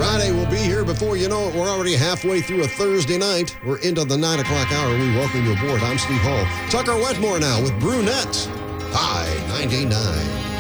Friday will be here before you know it. We're already halfway through a Thursday night. We're into the 9 o'clock hour. We welcome you aboard. I'm Steve Hall. Tucker Wetmore now with Brunette. Hi, 99.